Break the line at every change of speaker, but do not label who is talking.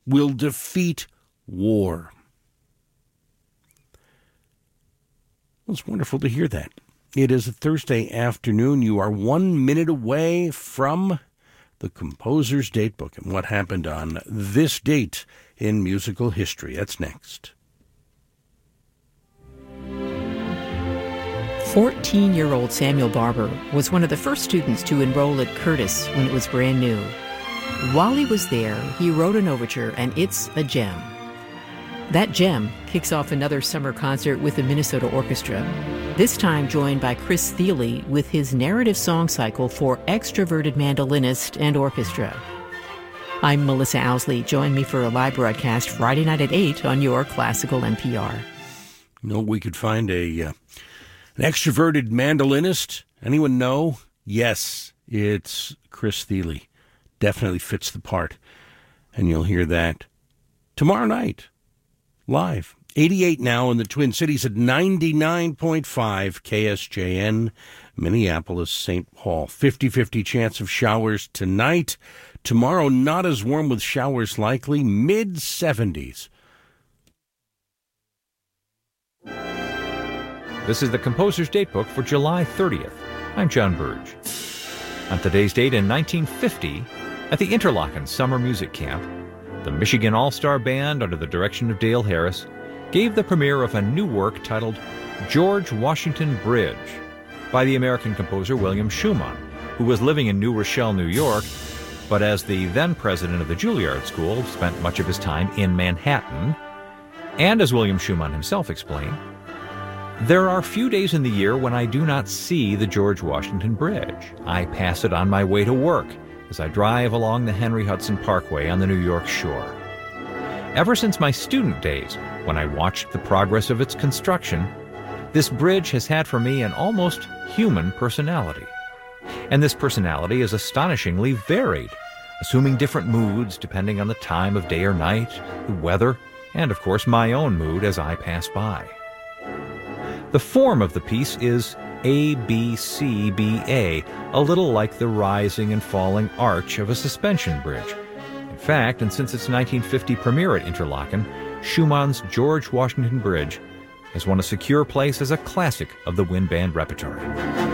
will defeat war. Well, it's wonderful to hear that. It is a Thursday afternoon. You are 1 minute away from the Composer's Datebook and what happened on this date in musical history. That's next.
14-year-old Samuel Barber was one of the first students to enroll at Curtis when it was brand new. While he was there, he wrote an overture, and it's a gem. That gem kicks off another summer concert with the Minnesota Orchestra, this time joined by Chris Thile with his narrative song cycle for extroverted mandolinist and orchestra. I'm Melissa Owsley. Join me for a live broadcast Friday night at 8 on your classical NPR.
You know, we could find an extroverted mandolinist. Anyone know? Yes, it's Chris Thile. Definitely fits the part. And you'll hear that tomorrow night, live. 88 now in the Twin Cities at 99.5 KSJN, Minneapolis, St. Paul. 50-50 chance of showers tonight. Tomorrow, not as warm with showers likely, mid-70s.
This is the Composer's Datebook for July 30th. I'm John Burge. On today's date in 1950, at the Interlochen Summer Music Camp, the Michigan All-Star Band, under the direction of Dale Harris, gave the premiere of a new work titled George Washington Bridge by the American composer William Schumann, who was living in New Rochelle, New York, but as the then president of the Juilliard School, spent much of his time in Manhattan. And as William Schumann himself explained, there are few days in the year when I do not see the George Washington Bridge. I pass it on my way to work as I drive along the Henry Hudson Parkway on the New York shore. Ever since my student days, when I watched the progress of its construction, this bridge has had for me an almost human personality. And this personality is astonishingly varied, assuming different moods depending on the time of day or night, the weather, and of course my own mood as I pass by. The form of the piece is ABCBA, a little like the rising and falling arch of a suspension bridge. In fact, and since its 1950 premiere at Interlochen, Schumann's George Washington Bridge has won a secure place as a classic of the wind band repertoire.